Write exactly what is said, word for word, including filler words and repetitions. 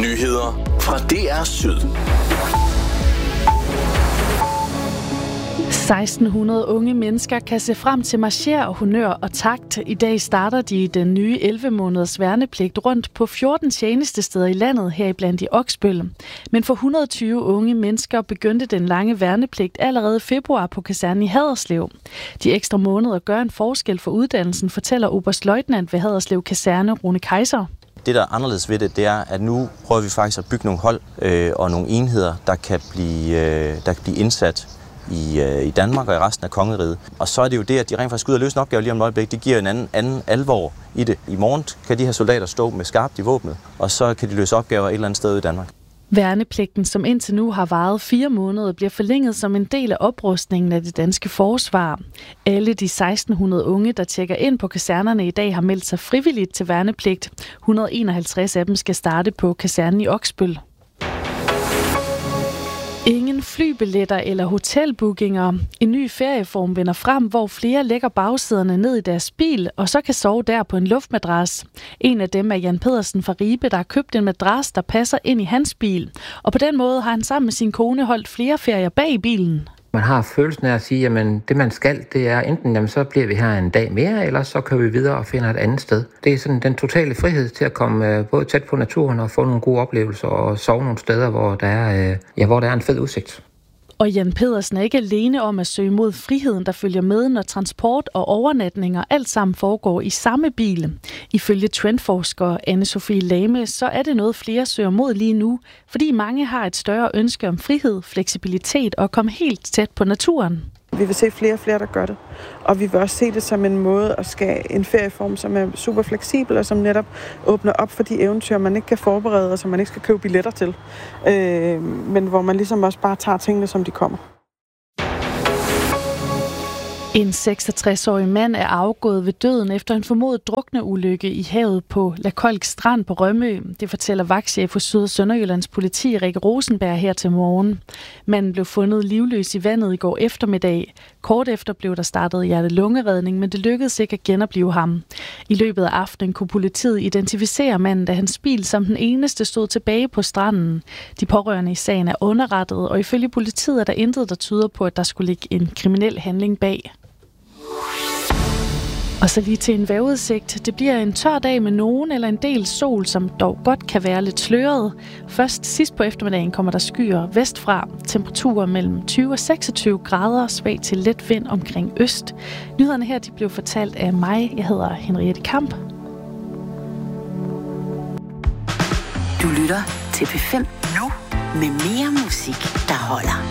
Nyheder fra D R Syd. seksten hundrede unge mennesker kan se frem til marcher, honør og takt. I dag starter de den nye elleve måneders værnepligt rundt på fjorten tjenestesteder i landet, heriblandt i Oksbøl. Men for et hundrede og tyve unge mennesker begyndte den lange værnepligt allerede i februar på kasernen i Haderslev. De ekstra måneder gør en forskel for uddannelsen, fortæller oberstløjtnant ved Haderslev Kaserne, Rune Kaiser. Det, der er anderledes ved det, det er, at nu prøver vi faktisk at bygge nogle hold øh, og nogle enheder, der kan blive, øh, der kan blive indsat i, øh, i Danmark og i resten af kongeriget. Og så er det jo det, at de rent faktisk skal ud og løse en opgave lige om et øjeblik. Det giver en anden, anden alvor i det. I morgen kan de her soldater stå med skarpt i våbnet, og så kan de løse opgaver et eller andet sted i Danmark. Værnepligten, som indtil nu har varet fire måneder, bliver forlænget som en del af oprustningen af det danske forsvar. Alle de seksten hundrede unge, der tjekker ind på kasernerne i dag, har meldt sig frivilligt til værnepligt. et hundrede og enoghalvtreds af dem skal starte på kasernen i Oksbøl. Ingen flybilletter eller hotelbookinger. En ny ferieform vender frem, hvor flere lægger bagsæderne ned i deres bil, og så kan sove der på en luftmadras. En af dem er Jan Pedersen fra Ribe, der har købt en madras, der passer ind i hans bil. Og på den måde har han sammen med sin kone holdt flere ferier bag i bilen. Man har følelsen af at sige, at det man skal, det er enten, jamen, så bliver vi her en dag mere, eller så kører vi videre og finder et andet sted. Det er sådan den totale frihed til at komme både tæt på naturen og få nogle gode oplevelser og sove nogle steder, hvor der er, ja, hvor der er en fed udsigt. Og Jan Pedersen er ikke alene om at søge mod friheden, der følger med, når transport og overnatninger alt sammen foregår i samme bil. Ifølge trendforsker Anne-Sophie Lame, så er det noget flere søger mod lige nu, fordi mange har et større ønske om frihed, fleksibilitet og at komme helt tæt på naturen. Vi vil se flere og flere, der gør det. Og vi vil også se det som en måde at skabe en ferieform, som er super fleksibel, og som netop åbner op for de eventyr, man ikke kan forberede, og som man ikke skal købe billetter til. Øh, men hvor man ligesom også bare tager tingene, som de kommer. En seksogtres-årig mand er afgået ved døden efter en formodet drukneulykke i havet på Lakolk Strand på Rømø. Det fortæller vagtchef hos Syd- og Sønderjyllands politi, Rikke Rosenberg, her til morgen. Manden blev fundet livløs i vandet i går eftermiddag. Kort efter blev der startet hjerte-lungeredning, men det lykkedes ikke at genoplive ham. I løbet af aftenen kunne politiet identificere manden, da hans bil som den eneste stod tilbage på stranden. De pårørende i sagen er underrettet, og ifølge politiet er der intet, der tyder på, at der skulle ligge en kriminel handling bag. Og så lige til en vejrudsigt. Det bliver en tør dag med nogen eller en del sol, som dog godt kan være lidt sløret. Først sidst på eftermiddagen kommer der skyer vestfra. Temperaturer mellem tyve og seksogtyve grader, svag til let vind omkring øst. Nyhederne her de blev fortalt af mig. Jeg hedder Henriette Kamp. Du lytter til P fem nu med mere musik, der holder.